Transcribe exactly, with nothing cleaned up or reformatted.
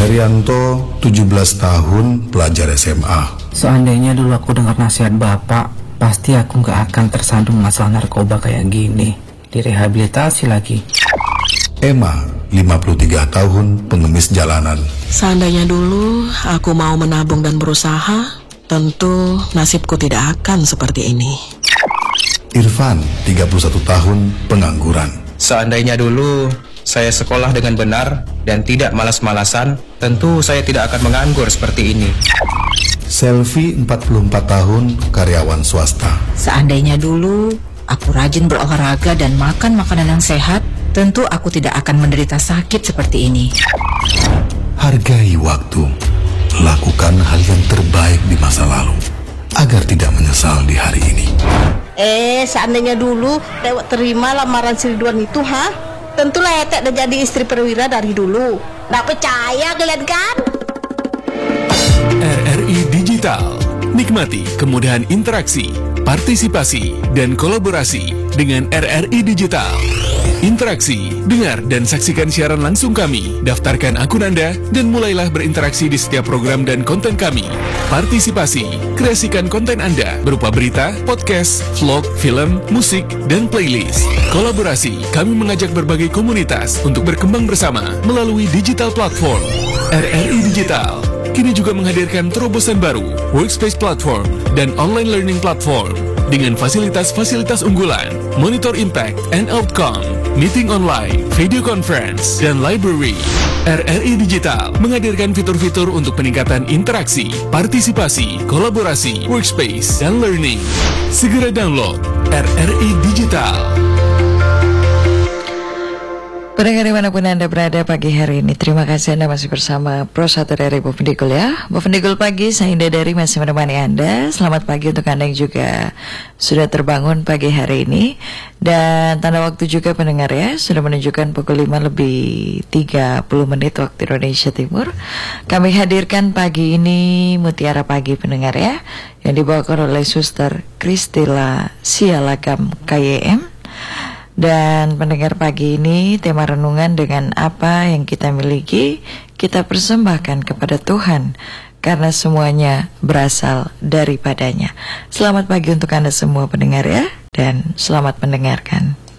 Herianto, tujuh belas tahun, pelajar S M A. Seandainya dulu aku dengar nasihat bapak, pasti aku gak akan tersandung masalah narkoba kayak gini. Direhabilitasi lagi. Emma, lima puluh tiga tahun, pengemis jalanan. Seandainya dulu aku mau menabung dan berusaha, tentu nasibku tidak akan seperti ini. Irfan, tiga puluh satu tahun, pengangguran. Seandainya dulu saya sekolah dengan benar dan tidak malas-malasan, tentu saya tidak akan menganggur seperti ini. Selvi, empat puluh empat tahun, karyawan swasta. Seandainya dulu aku rajin berolahraga dan makan makanan yang sehat, tentu aku tidak akan menderita sakit seperti ini. Hargai waktu. Lakukan hal yang terbaik di masa lalu agar tidak menyesal di hari ini. Eh, seandainya dulu lewat terima lamaran si Ridwan itu, ha? Tentulah Etek udah jadi istri perwira dari dulu. Nggak percaya kalian kan? R R I Digital. Nikmati kemudahan interaksi, partisipasi, dan kolaborasi dengan R R I Digital. Interaksi, dengar dan saksikan siaran langsung kami, daftarkan akun Anda, dan mulailah berinteraksi di setiap program dan konten kami. Partisipasi, kreasikan konten Anda berupa berita, podcast, vlog, film, musik, dan playlist. Kolaborasi, kami mengajak berbagai komunitas untuk berkembang bersama melalui digital platform. R R I Digital kini juga menghadirkan terobosan baru, workspace platform, dan online learning platform. Dengan fasilitas-fasilitas unggulan, monitor impact and outcome, meeting online, video conference, dan library. R R I Digital menghadirkan fitur-fitur untuk peningkatan interaksi, partisipasi, kolaborasi, workspace, dan learning. Segera download R R I Digital. Pendengar dimanapun Anda berada pagi hari ini, terima kasih Anda masih bersama Pro satu dari Bovendikul ya. Bovendikul pagi, saya Indah Dari masih menemani Anda. Selamat pagi untuk Anda yang juga sudah terbangun pagi hari ini. Dan tanda waktu juga pendengar ya, sudah menunjukkan pukul lima lebih tiga puluh menit waktu Indonesia Timur. Kami hadirkan pagi ini Mutiara Pagi pendengar ya, yang dibawakan oleh Suster Kristila Sialagam K Y M. Dan pendengar pagi ini tema renungan dengan apa yang kita miliki kita persembahkan kepada Tuhan karena semuanya berasal daripadanya. Selamat pagi untuk Anda semua pendengar ya, dan selamat mendengarkan.